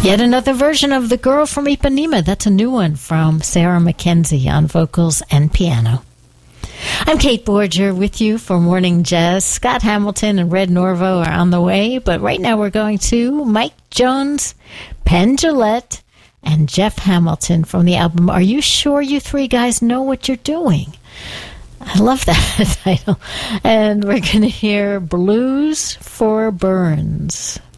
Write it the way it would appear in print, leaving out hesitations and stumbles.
Yet another version of The Girl from Ipanema. That's a new one from Sarah McKenzie on vocals and piano. I'm Kate Borger with you for Morning Jazz. Scott Hamilton and Red Norvo are on the way, but right now we're going to Mike Jones, Penn Jillette, and Jeff Hamilton from the album Are You Sure You Three Guys Know What You're Doing? I love that title. And we're going to hear Blues for Burns.